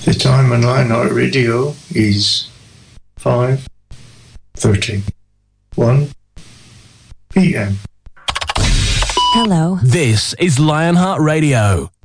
The time on Lionheart Radio is 5:31 p.m. Hello. This is Lionheart Radio,